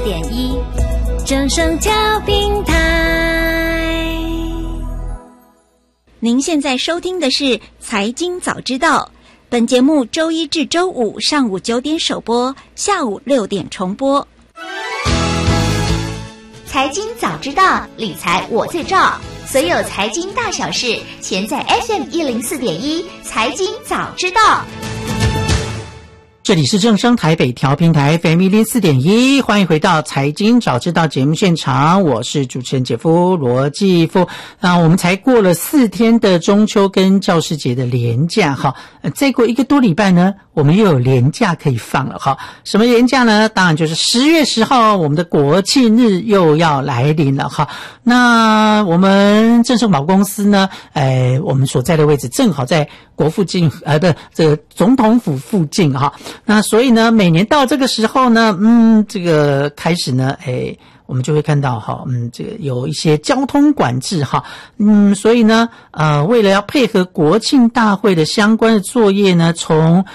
104.1正声调频台。 您现在收听的是财经早知道，本节目周一至周五上午9点首播，下午6点重播。 财经早知道，理财我最照，所有财经大小事，全在 FM104.1财经早知道。 这里是正声台北调频台 FM104.1，欢迎回到财经早知道节目现场，我是主持人姐夫罗继夫。我们才过了4天的中秋跟教师节的连假哈，再过1个多礼拜呢，我们又有连假可以放了哈。什么连假呢？当然就是10月10号我们的国庆日又要来临了哈。那我们正声广播公司呢，我们所在的位置正好在国附近，这个总统府附近哈。那所以呢，每年到这个时候呢，这个开始呢，我们就会看到哈，这个有一些交通管制哈，所以呢，为了要配合国庆大会的相关的作业呢，从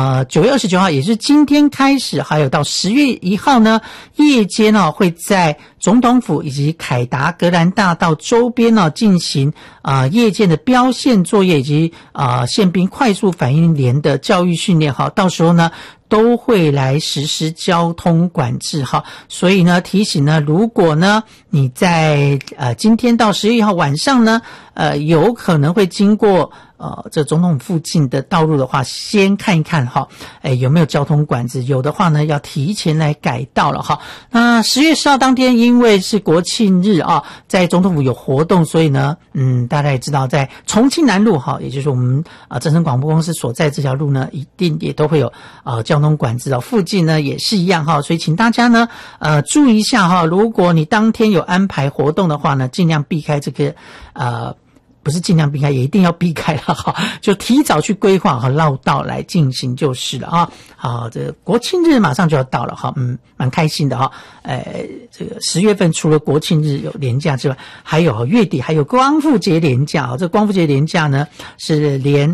9月29号，也就是今天开始，还有到10月1号呢，夜间呢会在总统府以及凯达格兰大道周边呢进行夜间的标线作业以及宪兵快速反应连的教育训练哈，到时候呢都会来实施交通管制哈，所以呢提醒呢，如果呢你在今天到10月1号晚上呢有可能会经过这总统附近的道路的话，先看一看哈，有没有交通管制，有的话呢要提前来改道了哈。那10月10号当天因为是国庆日啊，在总统府有活动，所以呢大家也知道在重庆南路哈，也就是我们正声广播公司所在这条路呢，一定也都会有交通管制附近呢也是一样哈，所以请大家呢注意一下哈，如果你当天有安排活动的话呢，尽量避开这个不是尽量避开，也一定要避开了哈，就提早去规划和绕道来进行就是了啊。好，这个国庆日马上就要到了哈，蛮开心的哈。这个10月份除了国庆日有连假之外，还有月底还有光复节连假啊。这光复节连假呢是连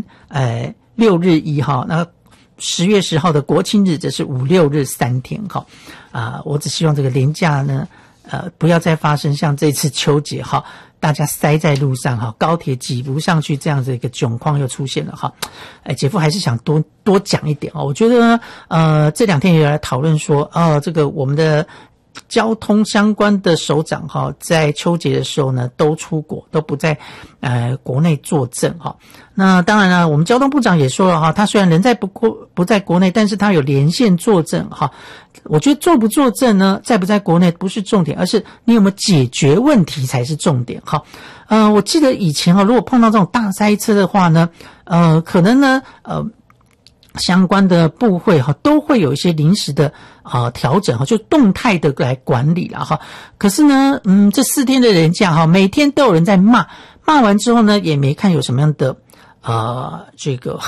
6日1号，那10月10号的国庆日则是5、6日3天哈。我只希望这个连假呢不要再发生像这次秋节哈，大家塞在路上哈，高铁挤不上去这样子一个窘况又出现了哈。姐夫还是想多讲一点哦。我觉得这2天也有来讨论说这个我们的交通相关的首长哈，在秋节的时候呢都出国，都不在国内坐镇哈。那当然了，我们交通部长也说了哈，他虽然人不在国内，但是他有连线坐镇哈。我觉得坐不坐镇呢，在不在国内不是重点，而是你有没有解决问题才是重点哈。我记得以前如果碰到这种大塞车的话呢，可能呢相关的部会都会有一些临时的调整就动态的来管理了哈。可是呢这4天的连假每天都有人在骂完之后呢，也没看有什么样的这个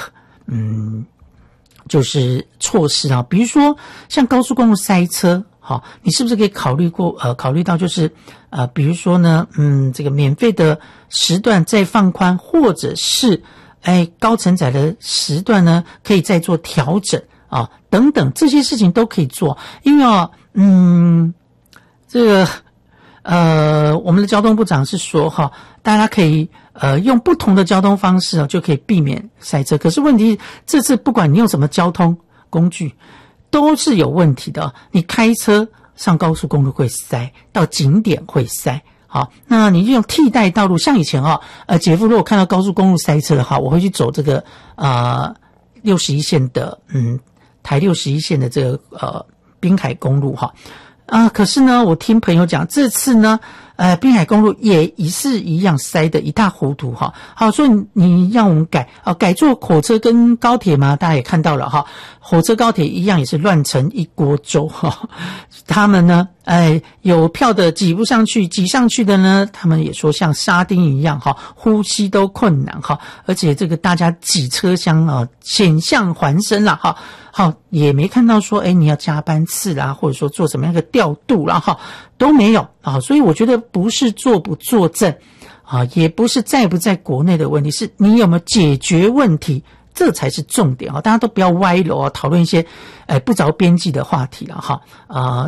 就是措施比如说像高速公路塞车你是不是可以考虑到就是比如说呢这个免费的时段再放宽，或者是高承载的时段呢可以再做调整等等，这些事情都可以做。因为这个我们的交通部长是说大家可以用不同的交通方式就可以避免塞车。可是问题这次不管你用什么交通工具都是有问题的你开车上高速公路会塞，到景点会塞。好，那你就用替代道路，像以前姐夫如果看到高速公路塞车的话，我会去走这个61线的台61线的这个滨海公路可是呢我听朋友讲这次呢滨海公路也是一样塞得一塌糊涂好，所以你让我们改坐火车跟高铁吗？大家也看到了火车高铁一样也是乱成一锅粥他们呢有票的挤不上去，挤上去的呢他们也说像沙丁一样呼吸都困难而且这个大家挤车厢险象环生啦也没看到说你要加班次啦，或者说做什么样的调度啦都没有所以我觉得不是坐不坐镇也不是在不在国内的问题，是你有没有解决问题，这才是重点大家都不要歪楼讨论一些不着边际的话题了